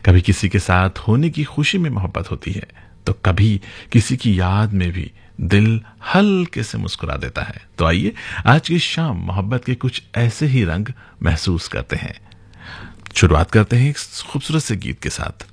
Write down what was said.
कभी किसी के साथ होने की खुशी में मोहब्बत होती है, तो कभी किसी की याद में भी दिल हल्के से मुस्कुरा देता है। तो आइए आज की शाम मोहब्बत के कुछ ऐसे ही रंग महसूस करते हैं। शुरुआत करते हैं एक खूबसूरत से गीत के साथ।